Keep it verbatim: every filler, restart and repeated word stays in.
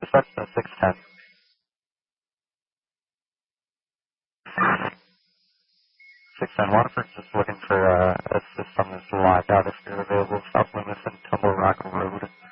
That's uh, six ten. six ten Waterford, just looking for uh, a system that's locked out if you're available. South Limits and Tumble Rock Road.